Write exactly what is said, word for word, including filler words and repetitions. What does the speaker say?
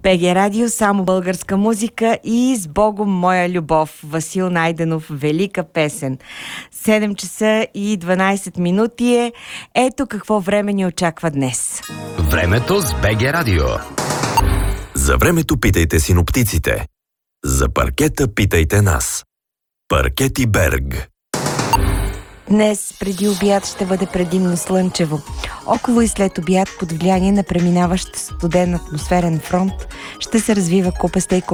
БГ Радио, само българска музика и с Богом моя любов. Васил Найденов, велика песен. седем часа и дванайсет минути е. Ето какво време ни очаква днес. Времето с БГ Радио. За времето питайте синоптиците. За паркета питайте нас. Паркети Берг. Днес преди обяд ще бъде предимно слънчево. Около и след обяд под влияние на преминаващ студен атмосферен фронт ще се развива купеста и